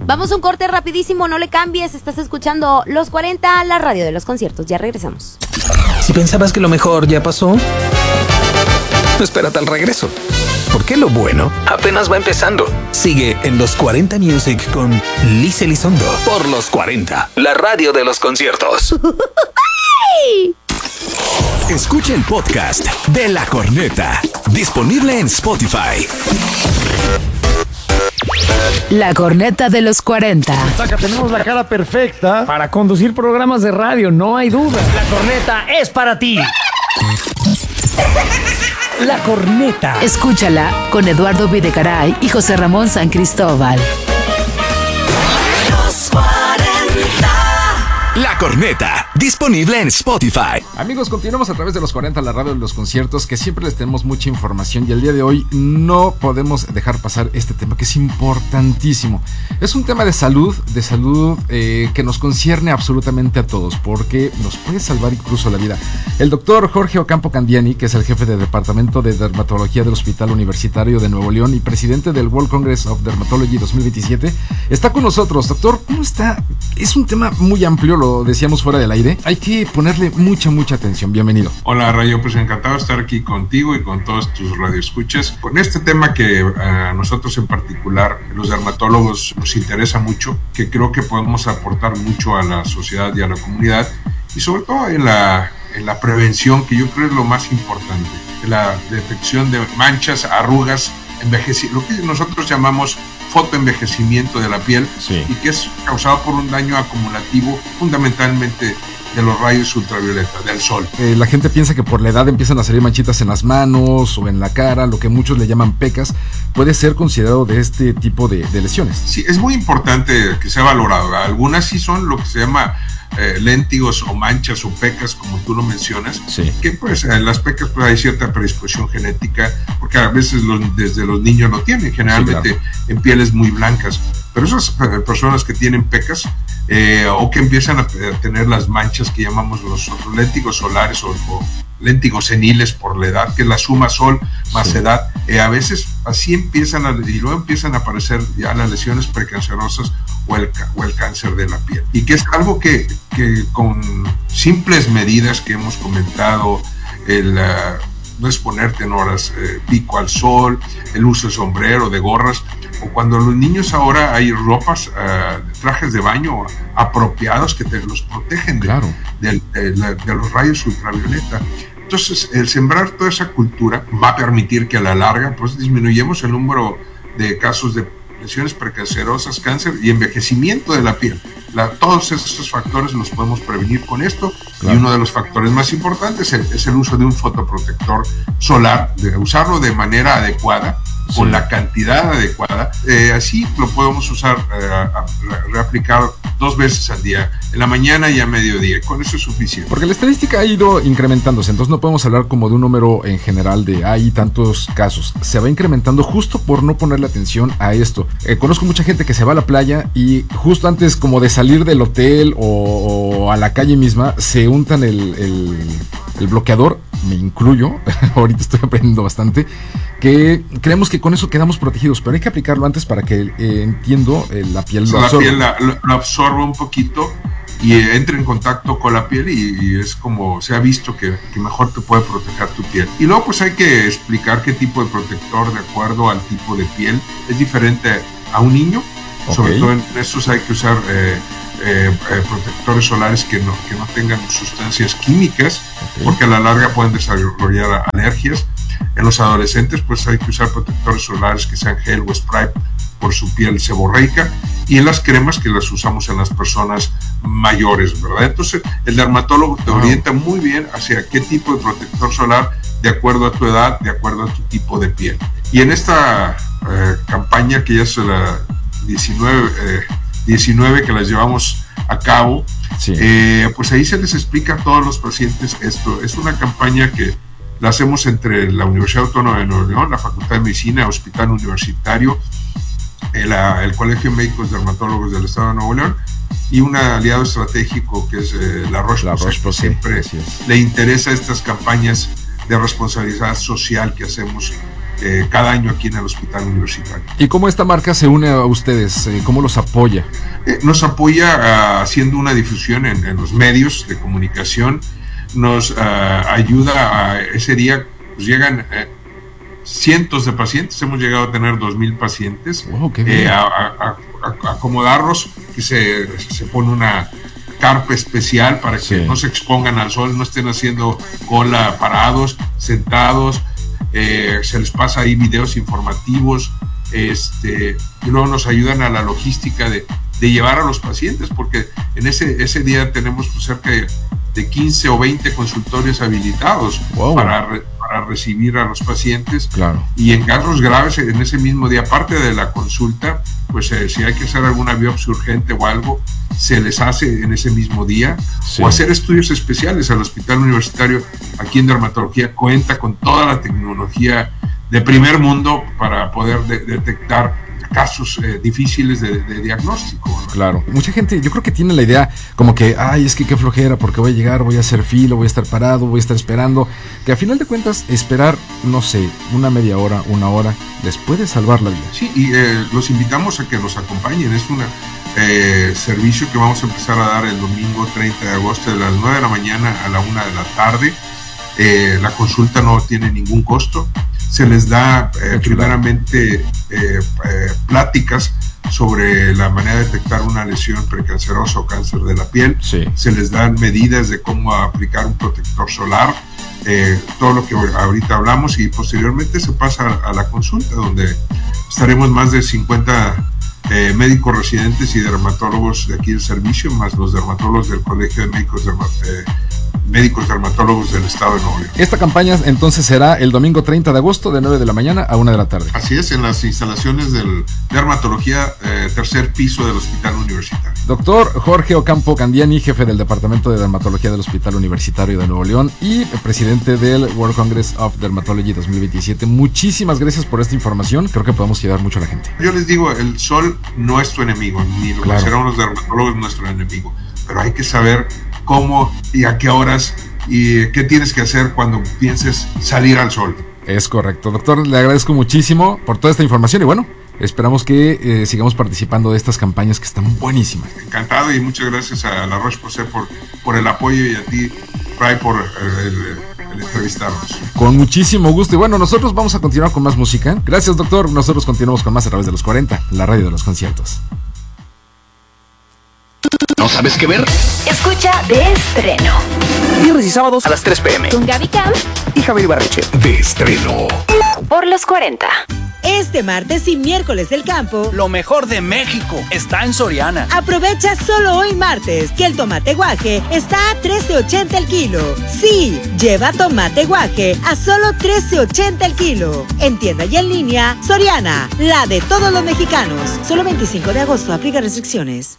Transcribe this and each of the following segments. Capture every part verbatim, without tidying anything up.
Vamos a un corte rapidísimo, no le cambies. Estás escuchando Los cuarenta, la radio de los conciertos. Ya regresamos. Si pensabas que lo mejor ya pasó, espérate al regreso. Porque lo bueno apenas va empezando. Sigue en Los cuarenta Music con Liz Elizondo por Los cuarenta, la radio de los conciertos. Escucha el podcast de La Corneta, disponible en Spotify. La Corneta de los cuarenta. Saca, tenemos la cara perfecta para conducir programas de radio, no hay duda. La Corneta es para ti. La Corneta. Escúchala con Eduardo Videgaray y José Ramón San Cristóbal. Los cuarenta. La Corneta, disponible en Spotify. Amigos, continuamos a través de Los cuarenta, la radio de los conciertos, que siempre les tenemos mucha información y el día de hoy no podemos dejar pasar este tema que es importantísimo. Es un tema de salud, de salud eh, que nos concierne absolutamente a todos porque nos puede salvar incluso la vida. El doctor Jorge Ocampo Candiani, que es el jefe del Departamento de Dermatología del Hospital Universitario de Nuevo León y presidente del World Congress of Dermatology dos mil veintisiete, está con nosotros. Doctor, ¿cómo está? Es un tema muy amplio, lo decíamos fuera del aire. Hay que ponerle mucha, mucha atención. Bienvenido. Hola, Rayo, pues encantado de estar aquí contigo y con todos tus radioescuchas. Con este tema que a nosotros en particular, los dermatólogos, nos interesa mucho, que creo que podemos aportar mucho a la sociedad y a la comunidad, y sobre todo en la, en la prevención, que yo creo es lo más importante, la detección de manchas, arrugas, envejecimiento, lo que nosotros llamamos fotoenvejecimiento de la piel, sí, y que es causado por un daño acumulativo fundamentalmente de los rayos ultravioleta, del sol. Eh, la gente piensa que por la edad empiezan a salir manchitas en las manos o en la cara, lo que muchos le llaman pecas, puede ser considerado de este tipo de, de lesiones. Sí, es muy importante que sea valorado. Algunas sí son lo que se llama eh, léntigos o manchas o pecas, como tú lo mencionas, sí, que pues en las pecas pues hay cierta predisposición genética, porque a veces los, desde los niños lo tienen, generalmente sí, claro, en pieles muy blancas, pero esas personas que tienen pecas eh, o que empiezan a tener las manchas que llamamos los léntigos solares o, o léntigos seniles por la edad, que es la suma sol más sí, edad, eh, a veces así empiezan a, y luego empiezan a aparecer ya las lesiones precancerosas o el, o el cáncer de la piel, y que es algo que, que con simples medidas que hemos comentado, el uh, no exponerte en horas eh, pico al sol, el uso de sombrero, de gorras, o cuando los niños ahora hay ropas, uh, trajes de baño apropiados que te los protegen de, claro, de, de, de, de los rayos ultravioleta. Entonces, el sembrar toda esa cultura va a permitir que a la larga pues disminuyamos el número de casos de lesiones precancerosas, cáncer y envejecimiento de la piel. La, todos esos factores los podemos prevenir con esto, claro, y uno de los factores más importantes es el, es el uso de un fotoprotector solar, de usarlo de manera adecuada, sí, con la cantidad adecuada. Eh, así lo podemos usar, eh, reaplicar dos veces al día, en la mañana y a mediodía. Con eso es suficiente. Porque la estadística ha ido incrementándose, entonces no podemos hablar como de un número en general de hay tantos casos. Se va incrementando justo por no ponerle atención a esto. Eh, conozco mucha gente que se va a la playa y justo antes como de salir del hotel o, o a la calle misma se untan el, el, el bloqueador, me incluyo, ahorita estoy aprendiendo bastante, que creemos que con eso quedamos protegidos, pero hay que aplicarlo antes para que, eh, entiendo, eh, la piel lo absorba. La piel la, lo, lo absorba un poquito y eh, entre en contacto con la piel y, y es como se ha visto que, que mejor te puede proteger tu piel. Y luego pues hay que explicar qué tipo de protector de acuerdo al tipo de piel es diferente a un niño. Okay. Sobre todo en estos hay que usar eh, eh, eh, protectores solares que no, que no tengan sustancias químicas, okay, porque a la larga pueden desarrollar alergias. En los adolescentes pues hay que usar protectores solares que sean gel o spray por su piel seborreica, y en las cremas que las usamos en las personas mayores, ¿verdad? Entonces el dermatólogo te wow. orienta muy bien hacia qué tipo de protector solar de acuerdo a tu edad, de acuerdo a tu tipo de piel. Y en esta eh, campaña que ya es la diecinueve, eh, diecinueve que las llevamos a cabo, sí, eh, pues ahí se les explica a todos los pacientes esto. Es una campaña que la hacemos entre la Universidad Autónoma de Nuevo León, la Facultad de Medicina, Hospital Universitario, el, el Colegio de Médicos Dermatólogos del Estado de Nuevo León y un aliado estratégico que es eh, la Roche-Posay, que siempre le interesa estas campañas de responsabilidad social que hacemos eh, cada año aquí en el Hospital Universitario. ¿Y cómo esta marca se une a ustedes? Eh, ¿Cómo los apoya? Eh, nos apoya uh, haciendo una difusión en, en los medios de comunicación, nos uh, ayuda a ese día, pues llegan eh, cientos de pacientes, hemos llegado a tener dos mil pacientes, wow, qué bien. Eh, a, a, a, a acomodarlos, que se, se pone una carpa especial para que sí. no se expongan al sol, no estén haciendo cola parados, sentados, eh, se les pasa ahí videos informativos, este, y luego nos ayudan a la logística de, de llevar a los pacientes, porque en ese, ese día tenemos pues, cerca de, de quince o veinte consultorios habilitados wow. para, re, para recibir a los pacientes, claro. y en casos graves en ese mismo día, aparte de la consulta, pues eh, si hay que hacer alguna biopsia urgente o algo, se les hace en ese mismo día, sí. o hacer estudios especiales. Al Hospital Universitario aquí en dermatología cuenta con toda la tecnología de primer mundo para poder de, detectar casos eh, difíciles de, de diagnóstico, ¿no? Claro, mucha gente yo creo que tiene la idea como que, ay, es que qué flojera, porque voy a llegar, voy a hacer filo, voy a estar parado, voy a estar esperando, que a final de cuentas esperar, no sé, una media hora, una hora, les puede salvar la vida. Sí, y eh, los invitamos a que nos acompañen. Es un eh, servicio que vamos a empezar a dar el domingo treinta de agosto de las nueve de la mañana a la una de la tarde. Eh, la consulta no tiene ningún costo. Se les da eh, primeramente eh, eh, pláticas sobre la manera de detectar una lesión precancerosa o cáncer de la piel. Sí. Se les dan medidas de cómo aplicar un protector solar, eh, todo lo que ahorita hablamos, y posteriormente se pasa a la consulta, donde estaremos más de cincuenta eh, médicos residentes y dermatólogos de aquí del servicio, más los dermatólogos del Colegio de Médicos Dermat eh, médicos dermatólogos del estado de Nuevo León. Esta campaña entonces será el domingo treinta de agosto de nueve de la mañana a una de la tarde. Así es, en las instalaciones del dermatología eh, tercer piso del Hospital Universitario. Doctor Jorge Ocampo Candiani, jefe del Departamento de Dermatología del Hospital Universitario de Nuevo León y presidente del World Congress of Dermatology dos mil veintisiete. Muchísimas gracias por esta información. Creo que podemos ayudar mucho a la gente. Yo les digo, el sol no es tu enemigo, ni lo claro. serán los dermatólogos nuestro enemigo, pero hay que saber cómo y a qué horas y qué tienes que hacer cuando pienses salir al sol. Es correcto, doctor, le agradezco muchísimo por toda esta información y bueno, esperamos que eh, sigamos participando de estas campañas que están buenísimas. Encantado, y muchas gracias a La Roche-Posay por, por el apoyo, y a ti, Ray, por el, el, el entrevistarnos. Con muchísimo gusto, y bueno, nosotros vamos a continuar con más música. Gracias, doctor, nosotros continuamos con más a través de los cuarenta, la radio de los conciertos. ¿No sabes qué ver? Escucha De Estreno. Viernes y sábados a las tres pe eme. Con Gaby Camp y Javier Ibarreche. De Estreno. Por los cuarenta. Este martes y miércoles del campo, lo mejor de México está en Soriana. Aprovecha solo hoy martes que el tomate guaje está a trece ochenta el kilo. Sí, lleva tomate guaje a solo trece ochenta el kilo. En tienda y en línea, Soriana, la de todos los mexicanos. Solo veinticinco de agosto, aplica restricciones.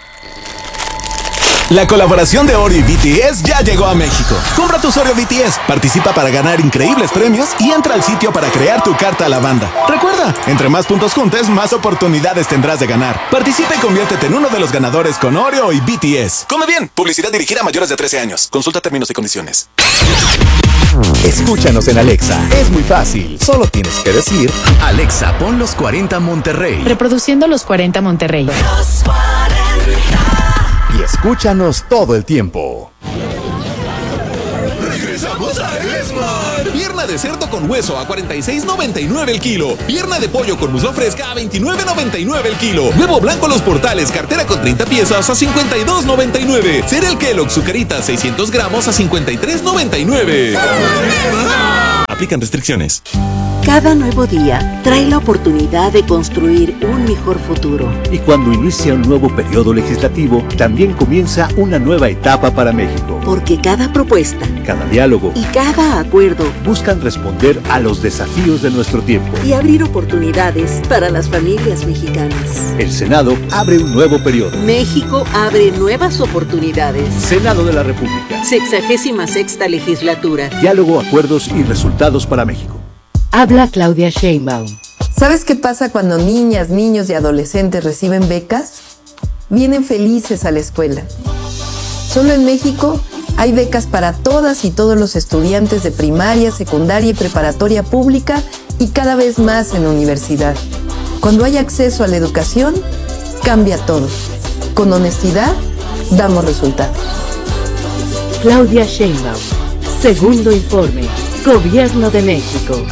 La colaboración de Oreo y B T S ya llegó a México. Compra tus Oreo B T S, participa para ganar increíbles premios y entra al sitio para crear tu carta a la banda. Recuerda, entre más puntos juntes, más oportunidades tendrás de ganar. Participa y conviértete en uno de los ganadores con Oreo y B T S. Come bien, publicidad dirigida a mayores de trece años. Consulta términos y condiciones. Escúchanos en Alexa. Es muy fácil. Solo tienes que decir: Alexa, pon los cuarenta Monterrey. Reproduciendo los cuarenta Monterrey. Los cuarenta. Y escúchanos todo el tiempo. ¡Regresamos a Esmar! Pierna de cerdo con hueso a cuarenta y seis noventa y nueve el kilo. Pierna de pollo con muslo fresca a veintinueve noventa y nueve el kilo. Huevo blanco Los Portales, cartera con treinta piezas a cincuenta y dos noventa y nueve. Cereal Kellogg Zucaritas seiscientos gramos a cincuenta y tres noventa y nueve. Aplican restricciones. Cada nuevo día trae la oportunidad de construir un mejor futuro. Y cuando inicia un nuevo periodo legislativo, también comienza una nueva etapa para México. Porque cada propuesta, cada diálogo y cada acuerdo buscan responder a los desafíos de nuestro tiempo y abrir oportunidades para las familias mexicanas. El Senado abre un nuevo periodo. México abre nuevas oportunidades. Senado de la República. Sexagésima sexta legislatura. Diálogo, acuerdos y resultados para México. Habla Claudia Sheinbaum. ¿Sabes qué pasa cuando niñas, niños y adolescentes reciben becas? Vienen felices a la escuela. Solo en México hay becas para todas y todos los estudiantes de primaria, secundaria y preparatoria pública y cada vez más en la universidad. Cuando hay acceso a la educación, cambia todo. Con honestidad, damos resultados. Claudia Sheinbaum, segundo informe, Gobierno de México.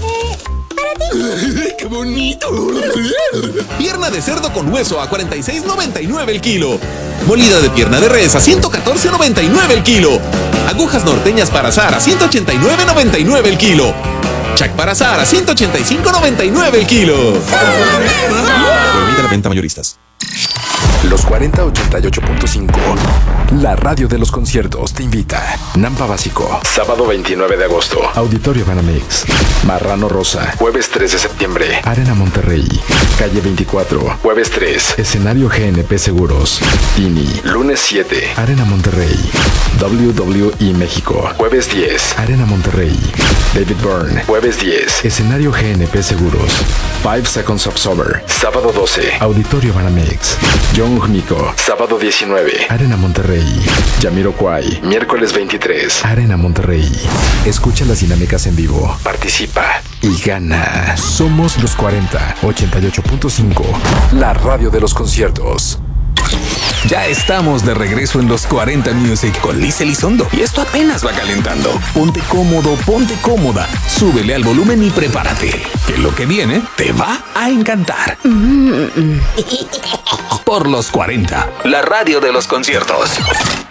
¡Qué bonito! Pierna de cerdo con hueso a cuarenta y seis noventa y nueve el kilo. Molida de pierna de res a ciento catorce noventa y nueve el kilo. Agujas norteñas para asar a ciento ochenta y nueve noventa y nueve el kilo. Chac para asar a ciento ochenta y cinco noventa y nueve el kilo. Prohibida la venta mayoristas. Los cuarenta ochenta y ocho punto cinco. La radio de los conciertos te invita. Nampa Básico, sábado veintinueve de agosto. Auditorio Banamex. Marrano Rosa, jueves tres de septiembre. Arena Monterrey. Calle veinticuatro, jueves tres. Escenario G N P Seguros. Tini, lunes siete. Arena Monterrey. W W E México, jueves diez. Arena Monterrey. David Byrne, jueves diez. Escenario G N P Seguros. Five Seconds of Sober, sábado doce. Auditorio Banamex. Young Miko, sábado diecinueve. Arena Monterrey. Jamiroquai, miércoles veintitrés. Arena Monterrey. Escucha las dinámicas en vivo. Participa y gana. Somos los cuarenta ochenta y ocho punto cinco. La radio de los conciertos. Ya estamos de regreso en los cuarenta Music con Liz Elizondo. Y esto apenas va calentando. Ponte cómodo, ponte cómoda. Súbele al volumen y prepárate. Que lo que viene te va a encantar. Por los cuarenta, la radio de los conciertos.